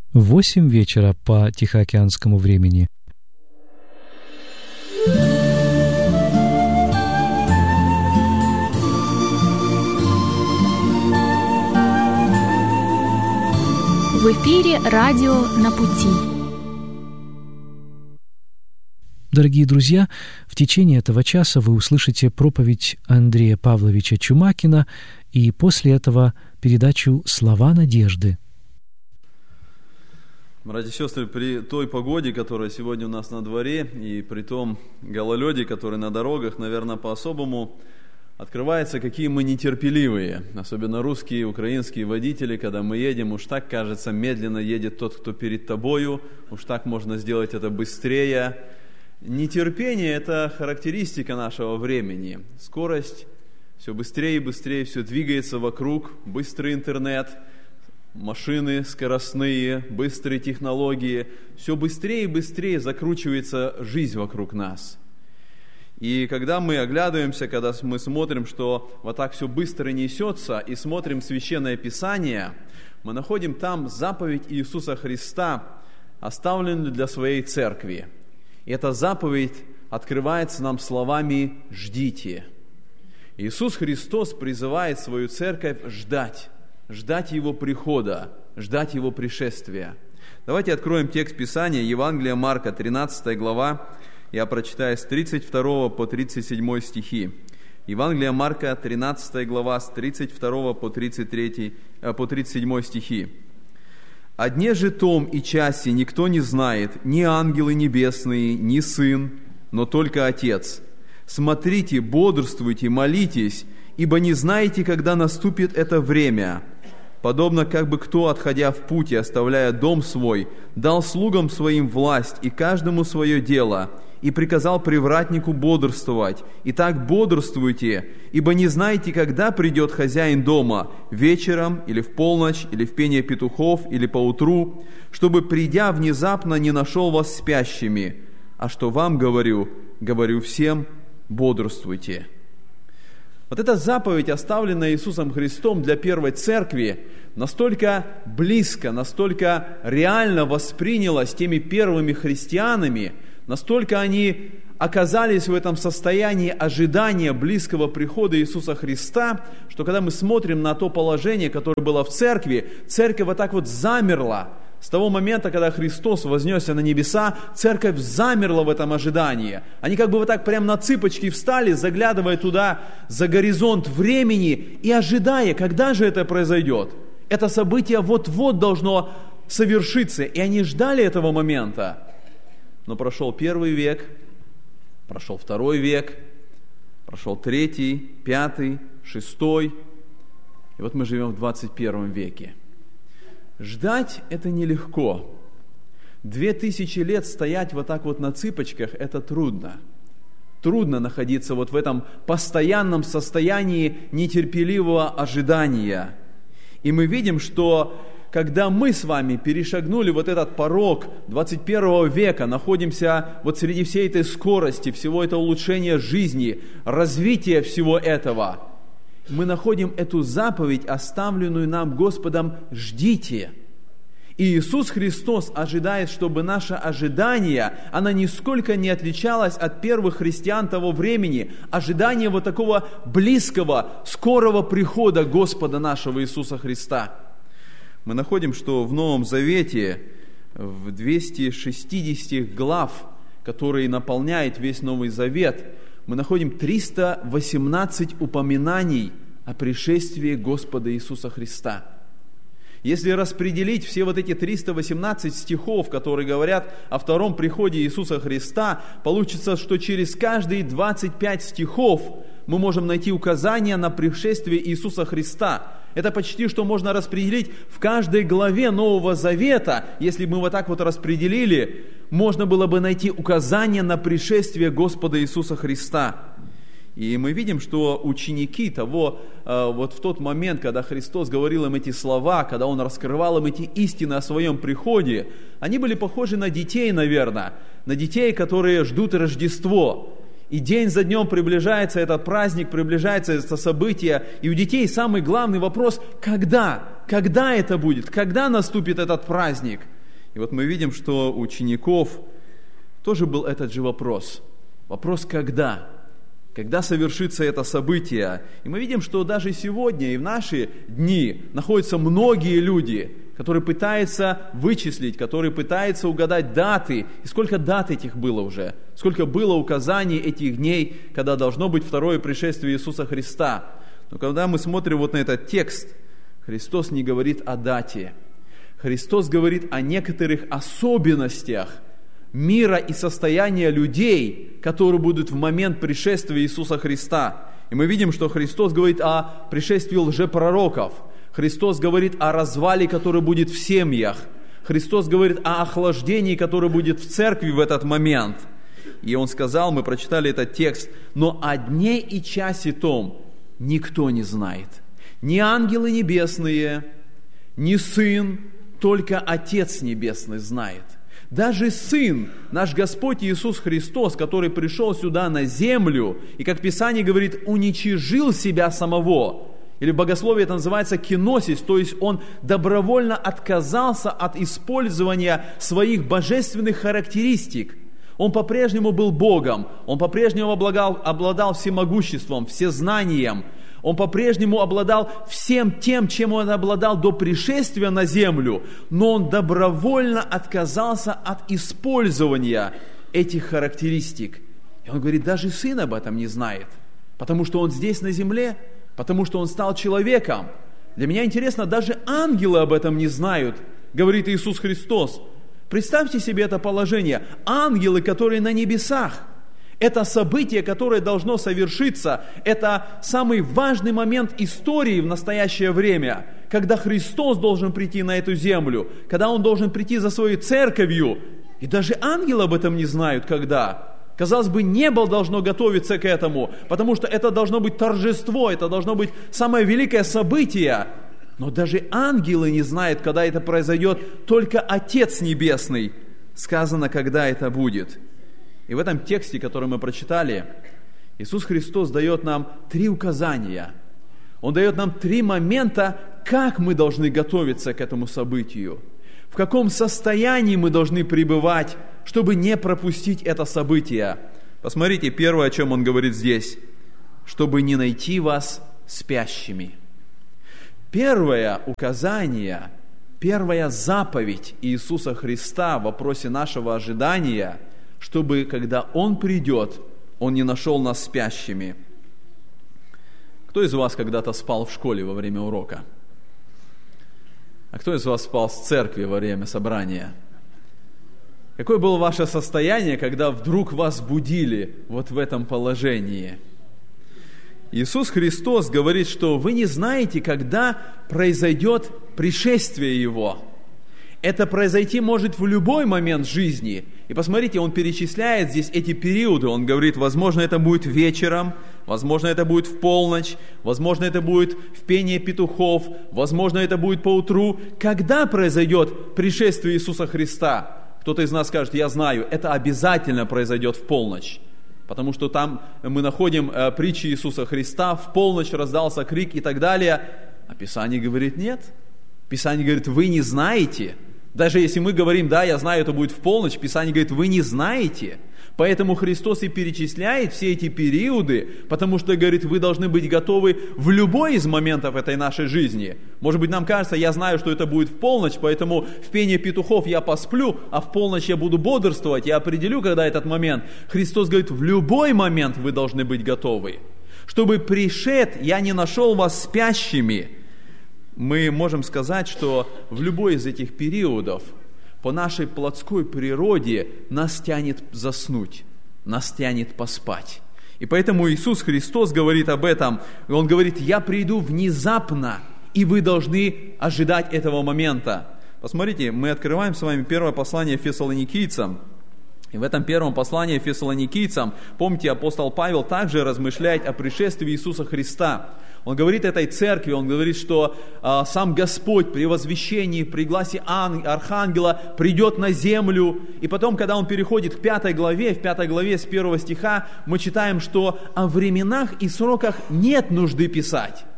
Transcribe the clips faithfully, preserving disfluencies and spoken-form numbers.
восемь вечера по Тихоокеанскому времени. В эфире радио «На пути». Дорогие друзья, в течение этого часа вы услышите проповедь Андрея Павловича Чумакина и после этого передачу «Слова надежды». Братья и сестры, при той погоде, которая сегодня у нас на дворе, и при том гололеде, который на дорогах, наверное, по-особому открывается, какие мы нетерпеливые. Особенно русские, украинские водители, когда мы едем, уж так, кажется, медленно едет тот, кто перед тобою, уж так можно сделать это быстрее. Нетерпение – это характеристика нашего времени. Скорость все быстрее и быстрее, все двигается вокруг, быстрый интернет, машины скоростные, быстрые технологии. Все быстрее и быстрее закручивается жизнь вокруг нас. И когда мы оглядываемся, когда мы смотрим, что вот так все быстро несется, и смотрим Священное Писание, мы находим там заповедь Иисуса Христа, оставленную для своей церкви. И эта заповедь открывается нам словами «ждите». Иисус Христос призывает свою церковь ждать, ждать Его прихода, ждать Его пришествия. Давайте откроем текст Писания, Евангелие Марка, тринадцатая глава. Я прочитаю с тридцать второго по тридцать седьмой стихи. Евангелие Марка, тринадцатая глава, с тридцать второго по тридцать третий, по тридцать седьмой стихи. «О дне же том и часе никто не знает, ни ангелы небесные, ни Сын, но только Отец. Смотрите, бодрствуйте, молитесь, ибо не знаете, когда наступит это время. Подобно как бы кто, отходя в путь и оставляя дом свой, дал слугам своим власть и каждому свое дело, и приказал привратнику бодрствовать. Итак, бодрствуйте, ибо не знаете, когда придет хозяин дома, вечером или в полночь, или в пение петухов, или поутру, чтобы, придя внезапно, не нашел вас спящими. А что вам говорю, говорю всем, бодрствуйте». Вот эта заповедь, оставленная Иисусом Христом для первой церкви, настолько близко, настолько реально воспринялась теми первыми христианами, настолько они оказались в этом состоянии ожидания близкого прихода Иисуса Христа, что когда мы смотрим на то положение, которое было в церкви, церковь вот так вот замерла. С того момента, когда Христос вознесся на небеса, церковь замерла в этом ожидании. Они как бы вот так прямо на цыпочки встали, заглядывая туда за горизонт времени и ожидая, когда же это произойдет. Это событие вот-вот должно совершиться, и они ждали этого момента. Но прошел первый век, прошел второй век, прошел третий, пятый, шестой, и вот мы живем в двадцать первом веке. Ждать – это нелегко. Две тысячи лет стоять вот так вот на цыпочках – это трудно. Трудно находиться вот в этом постоянном состоянии нетерпеливого ожидания. И мы видим, что когда мы с вами перешагнули вот этот порог двадцать первого века, находимся вот среди всей этой скорости, всего этого улучшения жизни, развития всего этого, мы находим эту заповедь, оставленную нам Господом: «Ждите». И Иисус Христос ожидает, чтобы наше ожидание, оно нисколько не отличалось от первых христиан того времени, ожидание вот такого близкого, скорого прихода Господа нашего Иисуса Христа. Мы находим, что в Новом Завете, в двухстах шестидесяти глав, которые наполняют весь Новый Завет, мы находим триста восемнадцать упоминаний о пришествии Господа Иисуса Христа. Если распределить все вот эти триста восемнадцать стихов, которые говорят о втором приходе Иисуса Христа, получится, что через каждые двадцать пять стихов мы можем найти указания на пришествие Иисуса Христа. Это почти что можно распределить в каждой главе Нового Завета. Если бы мы вот так вот распределили, можно было бы найти указания на пришествие Господа Иисуса Христа. И мы видим, что ученики того, вот в тот момент, когда Христос говорил им эти слова, когда Он раскрывал им эти истины о Своем приходе, они были похожи на детей, наверное, на детей, которые ждут Рождество. И день за днем приближается этот праздник, приближается это событие. И у детей самый главный вопрос: когда? Когда это будет? Когда наступит этот праздник? И вот мы видим, что у учеников тоже был этот же вопрос. Вопрос «когда?». Когда совершится это событие? И мы видим, что даже сегодня и в наши дни находятся многие люди, которые пытаются вычислить, которые пытаются угадать даты. И сколько дат этих было уже? Сколько было указаний этих дней, когда должно быть второе пришествие Иисуса Христа? Но когда мы смотрим вот на этот текст, Христос не говорит о дате. Христос говорит о некоторых особенностях мира и состояния людей, которые будут в момент пришествия Иисуса Христа. И мы видим, что Христос говорит о пришествии лжепророков. Христос говорит о развале, который будет в семьях. Христос говорит о охлаждении, которое будет в церкви в этот момент. И Он сказал, мы прочитали этот текст, но о дне и часе том никто не знает. Ни ангелы небесные, ни Сын, только Отец Небесный знает. Даже Сын, наш Господь Иисус Христос, который пришел сюда на землю, и, как Писание говорит, уничижил себя самого, или в богословии это называется киносис, то есть Он добровольно отказался от использования своих божественных характеристик. Он по-прежнему был Богом, Он по-прежнему обладал, обладал всемогуществом, всезнанием, Он по-прежнему обладал всем тем, чем Он обладал до пришествия на землю, но Он добровольно отказался от использования этих характеристик. И Он говорит, даже Сын об этом не знает, потому что Он здесь на земле, потому что Он стал человеком. Для меня интересно, даже ангелы об этом не знают, говорит Иисус Христос. Представьте себе это положение. Ангелы, которые на небесах. Это событие, которое должно совершиться, это самый важный момент истории в настоящее время, когда Христос должен прийти на эту землю, когда Он должен прийти за своей церковью. И даже ангелы об этом не знают, когда. Казалось бы, небо должно готовиться к этому, потому что это должно быть торжество, это должно быть самое великое событие. Но даже ангелы не знают, когда это произойдет, только Отец Небесный. Сказано, когда это будет. И в этом тексте, который мы прочитали, Иисус Христос дает нам три указания. Он дает нам три момента, как мы должны готовиться к этому событию. В каком состоянии мы должны пребывать, чтобы не пропустить это событие. Посмотрите, первое, о чем Он говорит здесь. Чтобы не найти вас спящими. Первое указание, первая заповедь Иисуса Христа в вопросе нашего ожидания, чтобы, когда Он придет, Он не нашел нас спящими. Кто из вас когда-то спал в школе во время урока? А кто из вас спал в церкви во время собрания? Какое было ваше состояние, когда вдруг вас будили вот в этом положении? Иисус Христос говорит, что вы не знаете, когда произойдет пришествие Его. Это произойти может в любой момент жизни. И посмотрите, Он перечисляет здесь эти периоды. Он говорит, возможно, это будет вечером, возможно, это будет в полночь, возможно, это будет в пении петухов, возможно, это будет поутру. Когда произойдет пришествие Иисуса Христа? Кто-то из нас скажет, я знаю, это обязательно произойдет в полночь. Потому что там мы находим э, притчи Иисуса Христа, в полночь раздался крик и так далее. А Писание говорит, нет. Писание говорит, вы не знаете. Даже если мы говорим, да, я знаю, это будет в полночь, Писание говорит, вы не знаете. Поэтому Христос и перечисляет все эти периоды, потому что, говорит, вы должны быть готовы в любой из моментов этой нашей жизни. Может быть, нам кажется, я знаю, что это будет в полночь, поэтому в пении петухов я посплю, а в полночь я буду бодрствовать, я определю, когда этот момент. Христос говорит, в любой момент вы должны быть готовы. Чтобы пришед, я не нашел вас спящими. Мы можем сказать, что в любой из этих периодов по нашей плотской природе нас тянет заснуть, нас тянет поспать. И поэтому Иисус Христос говорит об этом. Он говорит, я приду внезапно, и вы должны ожидать этого момента. Посмотрите, мы открываем с вами первое послание Фессалоникийцам. И в этом первом послании Фессалоникийцам, помните, апостол Павел также размышляет о пришествии Иисуса Христа. Он говорит этой церкви, он говорит, что э, сам Господь при возвещении, при гласе ан- архангела придет на землю. И потом, когда он переходит к пятой главе, в пятой главе с первого стиха, мы читаем, что о временах и сроках нет нужды писать,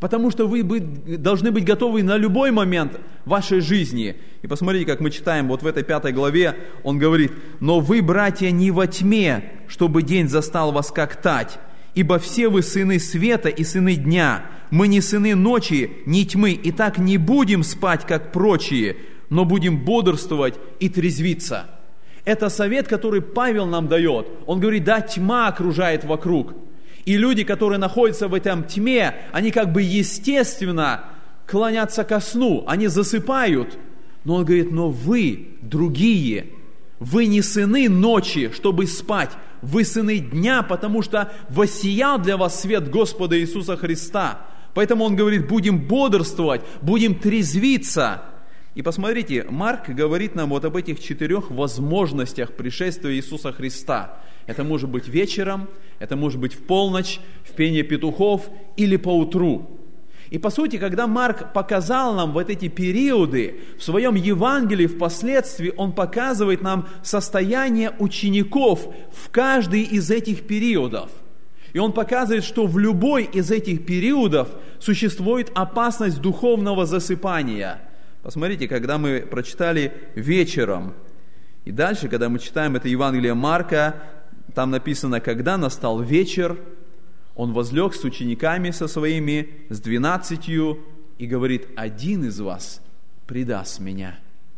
потому что вы должны быть готовы на любой момент вашей жизни. И посмотрите, как мы читаем вот в этой пятой главе, он говорит: «Но вы, братья, не во тьме, чтобы день застал вас как тать, ибо все вы сыны света и сыны дня. Мы не сыны ночи, ни тьмы, и так не будем спать, как прочие, но будем бодрствовать и трезвиться». Это совет, который Павел нам дает. Он говорит: да, тьма окружает вокруг. И люди, которые находятся в этом тьме, они как бы естественно клонятся ко сну, они засыпают. Но он говорит: но вы другие, вы не сыны ночи, чтобы спать, вы сыны дня, потому что воссиял для вас свет Господа Иисуса Христа. Поэтому он говорит: будем бодрствовать, будем трезвиться. И посмотрите, Марк говорит нам вот об этих четырех возможностях пришествия Иисуса Христа. Это может быть вечером, это может быть в полночь, в пение петухов или поутру. И по сути, когда Марк показал нам вот эти периоды, в своем Евангелии впоследствии он показывает нам состояние учеников в каждый из этих периодов. И он показывает, что в любой из этих периодов существует опасность духовного засыпания. Посмотрите, когда мы прочитали вечером, и дальше, когда мы читаем это Евангелие Марка, там написано: когда настал вечер, он возлег с учениками со своими, с двенадцатью, и говорит: один из вас предаст меня.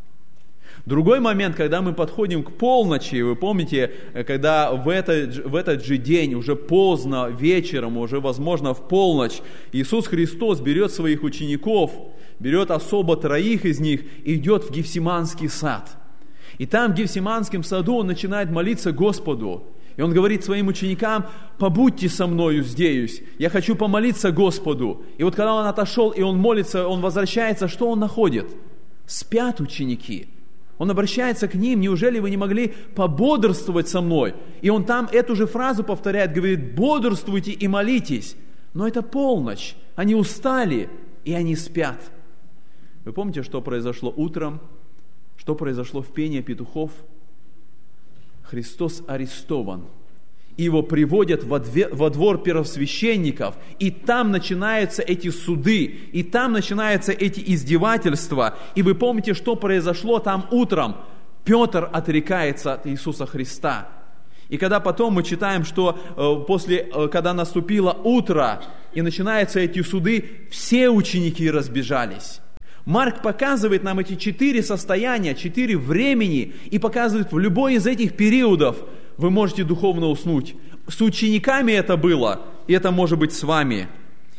Другой момент, когда мы подходим к полночи, вы помните, когда в этот, в этот же день, уже поздно вечером, уже, возможно, в полночь, Иисус Христос берет своих учеников, берет особо троих из них и идет в Гефсиманский сад. И там, в Гефсиманском саду, он начинает молиться Господу. И он говорит своим ученикам: побудьте со мною здесь, я хочу помолиться Господу. И вот когда он отошел, и он молится, он возвращается, что он находит? Спят ученики. Он обращается к ним: неужели вы не могли пободрствовать со мной? И он там эту же фразу повторяет, говорит: бодрствуйте и молитесь. Но это полночь, они устали, и они спят. Вы помните, что произошло утром? Что произошло в пении петухов? Христос арестован. Его приводят во двор первосвященников, и там начинаются эти суды, и там начинаются эти издевательства. И вы помните, что произошло там утром? Петр отрекается от Иисуса Христа. И когда потом мы читаем, что э, после, э, когда наступило утро, и начинаются эти суды, все ученики разбежались. Марк показывает нам эти четыре состояния, четыре времени, и показывает, в любой из этих периодов вы можете духовно уснуть. С учениками это было, и это может быть с вами.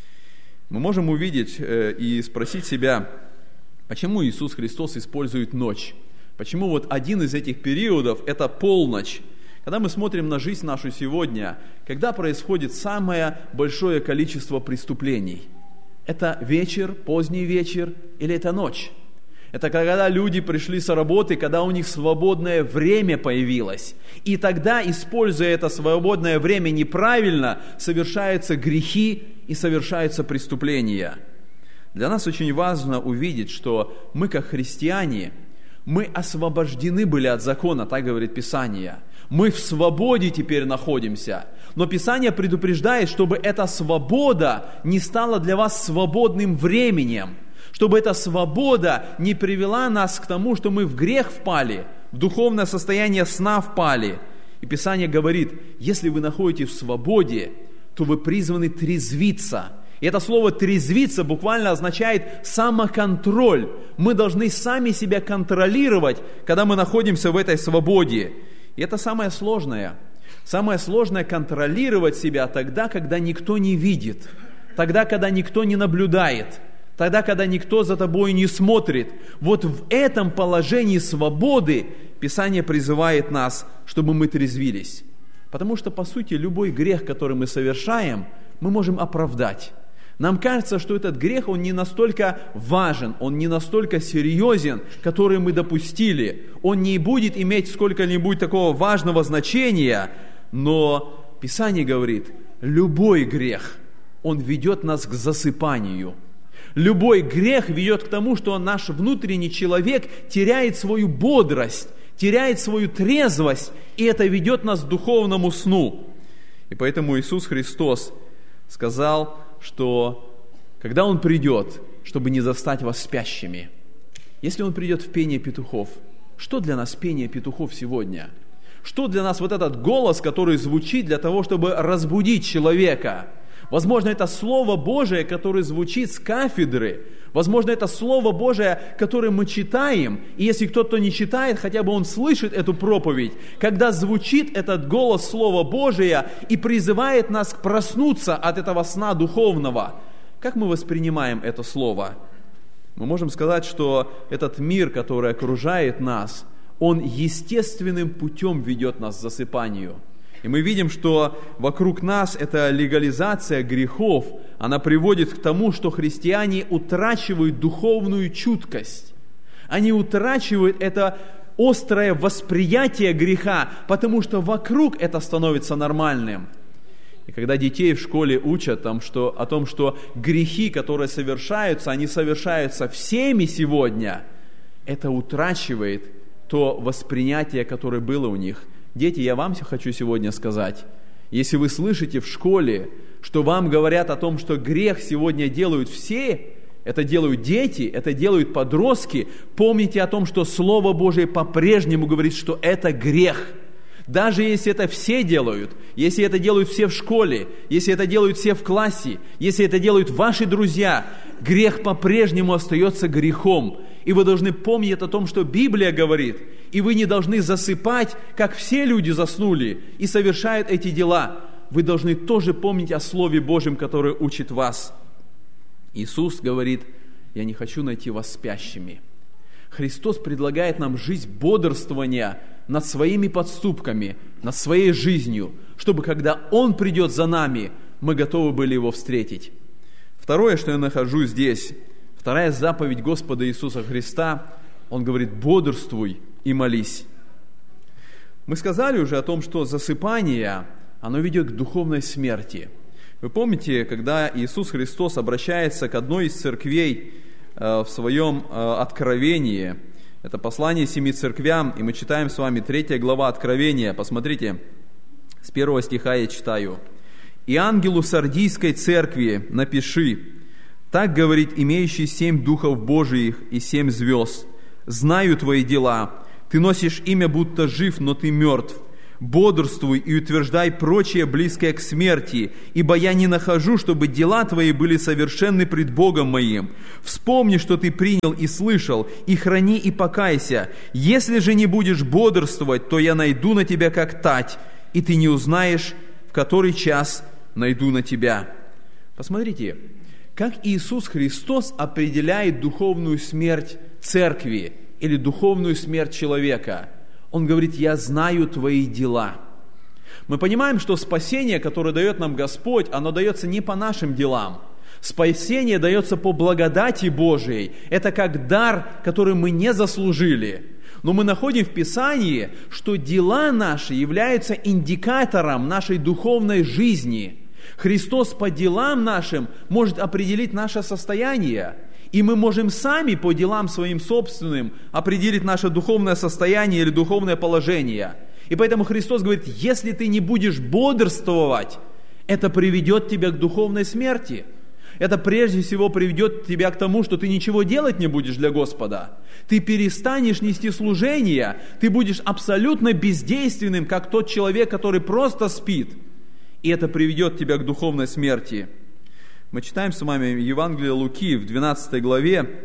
Мы можем увидеть э, и спросить себя, почему Иисус Христос использует ночь? Почему вот один из этих периодов – это полночь? Когда мы смотрим на жизнь нашу сегодня, когда происходит самое большое количество преступлений? Это вечер, поздний вечер или это ночь? Это когда люди пришли с работы, когда у них свободное время появилось. И тогда, используя это свободное время неправильно, совершаются грехи и совершаются преступления. Для нас очень важно увидеть, что мы, как христиане, мы освобождены были от закона, так говорит Писание. Мы в свободе теперь находимся. Но Писание предупреждает, чтобы эта свобода не стала для вас свободным временем. Чтобы эта свобода не привела нас к тому, что мы в грех впали, в духовное состояние сна впали. И Писание говорит, если вы находитесь в свободе, то вы призваны трезвиться. И это слово «трезвиться» буквально означает самоконтроль. Мы должны сами себя контролировать, когда мы находимся в этой свободе. И это самое сложное. Самое сложное – контролировать себя тогда, когда никто не видит, тогда, когда никто не наблюдает, тогда, когда никто за тобой не смотрит. Вот в этом положении свободы Писание призывает нас, чтобы мы трезвились. Потому что, по сути, любой грех, который мы совершаем, мы можем оправдать. Нам кажется, что этот грех, он не настолько важен, он не настолько серьезен, который мы допустили. Он не будет иметь сколько-нибудь такого важного значения, но Писание говорит, любой грех, он ведет нас к засыпанию. Любой грех ведет к тому, что наш внутренний человек теряет свою бодрость, теряет свою трезвость, и это ведет нас к духовному сну. И поэтому Иисус Христос сказал, что когда Он придет, чтобы не застать вас спящими. Если Он придет в пение петухов, что для нас пение петухов сегодня? Что для нас вот этот голос, который звучит для того, чтобы разбудить человека? Возможно, это Слово Божие, которое звучит с кафедры. Возможно, это Слово Божие, которое мы читаем. И если кто-то не читает, хотя бы он слышит эту проповедь. Когда звучит этот голос Слова Божия и призывает нас проснуться от этого сна духовного, как мы воспринимаем это Слово? Мы можем сказать, что этот мир, который окружает нас, он естественным путем ведет нас к засыпанию. И мы видим, что вокруг нас эта легализация грехов, она приводит к тому, что христиане утрачивают духовную чуткость. Они утрачивают это острое восприятие греха, потому что вокруг это становится нормальным. И когда детей в школе учат там, что, о том, что грехи, которые совершаются, они совершаются всеми сегодня, это утрачивает то восприятие, которое было у них. Дети, я вам хочу сегодня сказать, если вы слышите в школе, что вам говорят о том, что грех сегодня делают все, это делают дети, это делают подростки, помните о том, что Слово Божие по-прежнему говорит, что это грех. Даже если это все делают, если это делают все в школе, если это делают все в классе, если это делают ваши друзья, грех по-прежнему остается грехом. И вы должны помнить о том, что Библия говорит, и вы не должны засыпать, как все люди заснули и совершают эти дела. Вы должны тоже помнить о Слове Божьем, которое учит вас. Иисус говорит: «Я не хочу найти вас спящими». Христос предлагает нам жизнь бодрствования над своими подступками, над своей жизнью, чтобы, когда Он придет за нами, мы готовы были Его встретить. Второе, что я нахожу здесь, вторая заповедь Господа Иисуса Христа, Он говорит: бодрствуй и молись. Мы сказали уже о том, что засыпание, оно ведет к духовной смерти. Вы помните, когда Иисус Христос обращается к одной из церквей э, в своем э, откровении, это послание семи церквям, и мы читаем с вами третья глава Откровения. Посмотрите, с первого стиха я читаю. «И ангелу Сардийской церкви напиши: так говорит имеющий семь духов Божиих и семь звезд. Знаю твои дела. Ты носишь имя, будто жив, но ты мертв. Бодрствуй и утверждай прочее, близкое к смерти, ибо я не нахожу, чтобы дела твои были совершенны пред Богом моим. Вспомни, что ты принял и слышал, и храни и покайся. Если же не будешь бодрствовать, то я найду на тебя как тать, и ты не узнаешь, в который час найду на тебя». Посмотрите, как Иисус Христос определяет духовную смерть церкви или духовную смерть человека. Он говорит: «Я знаю твои дела». Мы понимаем, что спасение, которое дает нам Господь, оно дается не по нашим делам. Спасение дается по благодати Божией. Это как дар, который мы не заслужили. Но мы находим в Писании, что дела наши являются индикатором нашей духовной жизни. Христос по делам нашим может определить наше состояние. И мы можем сами по делам своим собственным определить наше духовное состояние или духовное положение. И поэтому Христос говорит: если ты не будешь бодрствовать, это приведет тебя к духовной смерти. Это прежде всего приведет тебя к тому, что ты ничего делать не будешь для Господа. Ты перестанешь нести служение, ты будешь абсолютно бездейственным, как тот человек, который просто спит. И это приведет тебя к духовной смерти. Мы читаем с вами Евангелие Луки в двенадцатой главе.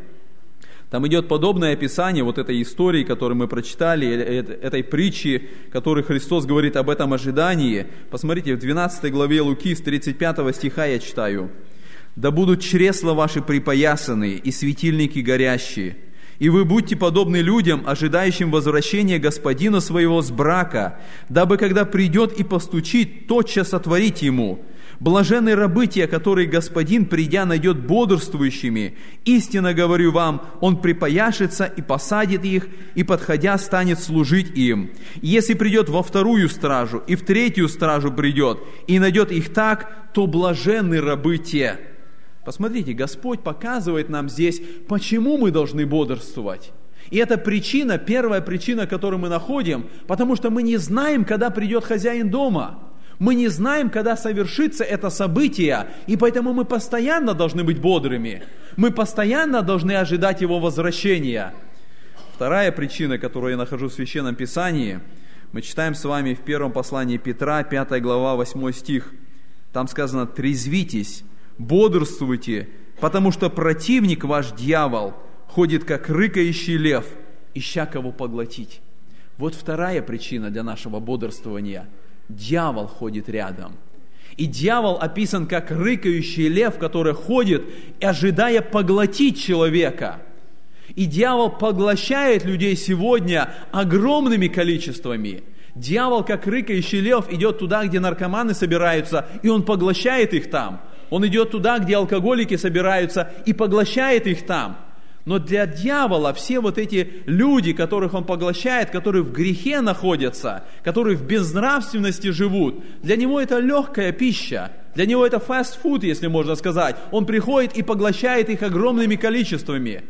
Там идет подобное описание вот этой истории, которую мы прочитали, этой притчи, которой Христос говорит об этом ожидании. Посмотрите, в двенадцатой главе Луки с тридцать пятого стиха я читаю. «Да будут чресла ваши припоясаны и светильники горящие, и вы будьте подобны людям, ожидающим возвращения господина своего с брака, дабы, когда придет и постучит, тотчас отворить ему. Блаженны рабы те, которые господин, придя, найдет бодрствующими. Истинно говорю вам, он припояшется и посадит их, и, подходя, станет служить им. И если придет во вторую стражу, и в третью стражу придет, и найдет их так, то блаженны рабы те». Посмотрите, Господь показывает нам здесь, почему мы должны бодрствовать. И это причина, первая причина, которую мы находим, потому что мы не знаем, когда придет хозяин дома. Мы не знаем, когда совершится это событие, и поэтому мы постоянно должны быть бодрыми. Мы постоянно должны ожидать Его возвращения. Вторая причина, которую я нахожу в Священном Писании, мы читаем с вами в первом послании Петра, пятая глава, восьмой стих. Там сказано: «Трезвитесь, бодрствуйте, потому что противник ваш, дьявол, ходит, как рыкающий лев, ища кого поглотить». Вот вторая причина для нашего бодрствования. Дьявол ходит рядом. И дьявол описан как рыкающий лев, который ходит, ожидая поглотить человека. И дьявол поглощает людей сегодня огромными количествами. Дьявол, как рыкающий лев, идет туда, где наркоманы собираются, и он поглощает их там. Он идет туда, где алкоголики собираются, и поглощает их там. Но для дьявола все вот эти люди, которых он поглощает, которые в грехе находятся, которые в безнравственности живут, для него это легкая пища, для него это фастфуд, если можно сказать. Он приходит и поглощает их огромными количествами.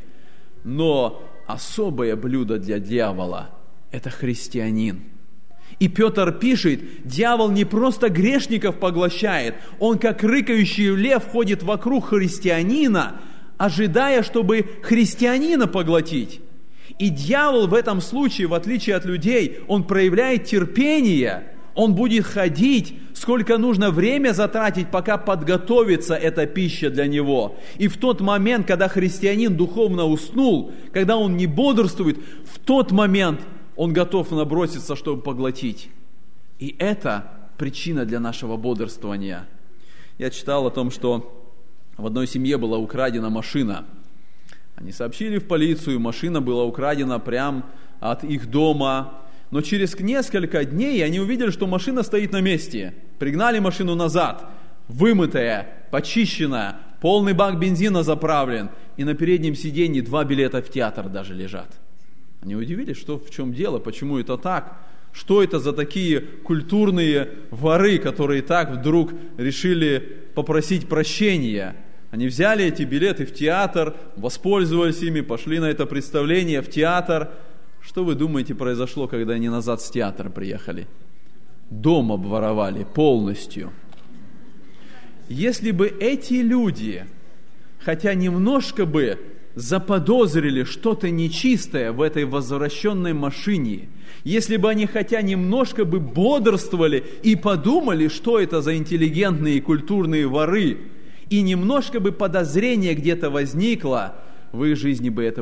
Но особое блюдо для дьявола – это христианин. И Петр пишет, дьявол не просто грешников поглощает, он как рыкающий лев ходит вокруг христианина, ожидая, чтобы христианина поглотить. И дьявол в этом случае, в отличие от людей, он проявляет терпение, он будет ходить, сколько нужно время затратить, пока подготовится эта пища для него. И в тот момент, когда христианин духовно уснул, когда он не бодрствует, в тот момент он готов наброситься, чтобы поглотить. И это причина для нашего бодрствования. Я читал о том, что в одной семье была украдена машина. Они сообщили в полицию, машина была украдена прямо от их дома. Но через несколько дней они увидели, что машина стоит на месте. Пригнали машину назад, вымытая, почищенная, полный бак бензина заправлен. И на переднем сиденье два билета в театр даже лежат. Они удивились, что в чем дело, почему это так. Что это за такие культурные воры, которые так вдруг решили попросить прощения? Они взяли эти билеты в театр, воспользовались ими, пошли на это представление в театр. Что вы думаете произошло, когда они назад с театра приехали? Дом обворовали полностью. Если бы эти люди, хотя немножко бы заподозрили что-то нечистое в этой возвращенной машине, если бы они хотя немножко бы бодрствовали и подумали, что это за интеллигентные и культурные воры, и немножко бы подозрение где-то возникло, в их жизни бы этого